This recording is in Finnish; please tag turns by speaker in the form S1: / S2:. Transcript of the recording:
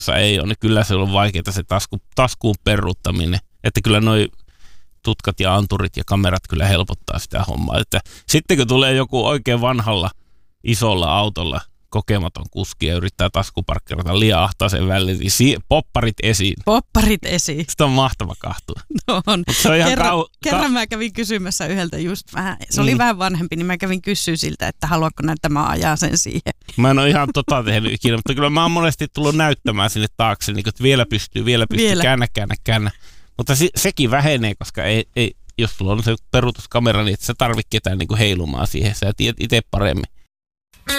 S1: ei ole, niin kyllä se on vaikeaa se taskuun peruuttaminen. Että kyllä noi tutkat ja anturit ja kamerat kyllä helpottaa sitä hommaa. Että sitten kun tulee joku oikein vanhalla isolla autolla kokematon kuski ja yrittää taskuparkkeerata liian ahtaaseen väliin, niin popparit esiin.
S2: Popparit esiin.
S1: Sitä on mahtava kahtua.
S2: No on.
S1: Se on ihan
S2: kerran mä kävin kysymässä yhdeltä just vähän, se oli vähän vanhempi, niin mä kävin kysyä siltä, että haluatko näyttää, mä ajaa sen siihen.
S1: Mä en ole ihan tehnyt ikinä, mutta kyllä mä oon monesti tullut näyttämään sinne taakse, niin että vielä pystyy, käännä. Mutta sekin vähenee, koska ei, jos sulla on se peruutuskamera, niin et sä tarvitse ketään niin kuin heilumaan siihen, sä tiedät itse paremmin.